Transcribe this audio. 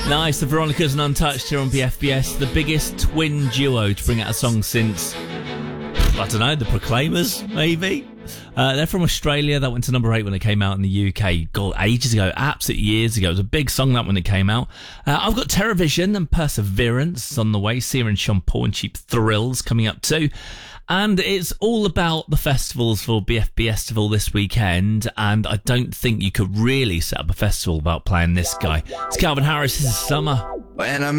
Nice, the Veronicas and Untouched here on BFBS, the biggest twin duo to bring out a song since, I don't know, the Proclaimers, maybe? They're from Australia. That went to number 8 when it came out in the UK. God, ages ago, absolutely years ago. It was a big song that when it came out. I've got TerrorVision and Perseverance on the way. Sia and Sean Paul and Cheap Thrills coming up too. And it's all about the festivals for BFBStival this weekend, and I don't think you could really set up a festival without playing this guy. It's Calvin Harris, this is Summer. When I